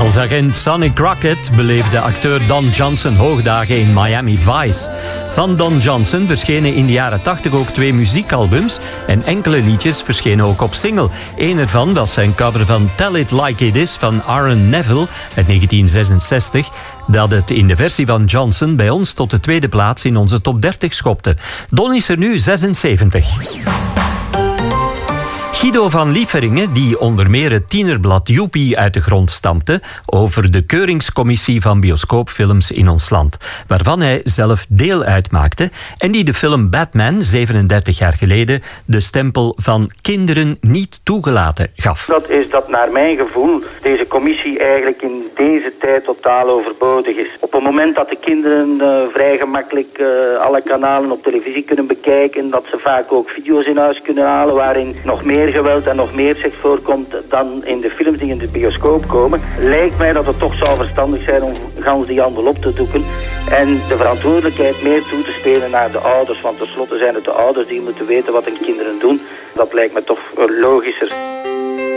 Als agent Sonny Crockett beleefde acteur Don Johnson hoogdagen in Miami Vice. Van Don Johnson verschenen in de jaren 80 ook 2 muziekalbums en enkele liedjes verschenen ook op single. Eén ervan was zijn cover van Tell It Like It Is van Aaron Neville uit 1966, dat het in de versie van Johnson bij ons tot de tweede plaats in onze top 30 schopte. Don is er nu 76. Guido van Lieferingen, die onder meer het tienerblad Joepie uit de grond stampte over de keuringscommissie van bioscoopfilms in ons land, waarvan hij zelf deel uitmaakte en die de film Batman, 37 jaar geleden, de stempel van kinderen niet toegelaten gaf. Dat is dat naar mijn gevoel deze commissie eigenlijk in deze tijd totaal overbodig is. Op het moment dat de kinderen vrij gemakkelijk alle kanalen op televisie kunnen bekijken, dat ze vaak ook video's in huis kunnen halen waarin nog meer geweld en nog meer seks voorkomt dan in de films die in de bioscoop komen, lijkt mij dat het toch zou verstandig zijn om gans die handel op te doeken en de verantwoordelijkheid meer toe te spelen naar de ouders, want tenslotte zijn het de ouders die moeten weten wat hun kinderen doen. Dat lijkt me toch logischer.